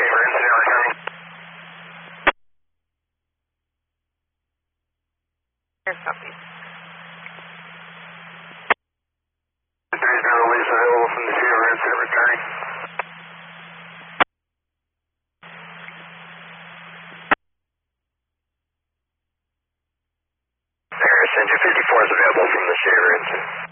Shaver incident returning. There's something. There is no release available from the Shaver incident returning. There, Center 54 is available from the Shaver incident.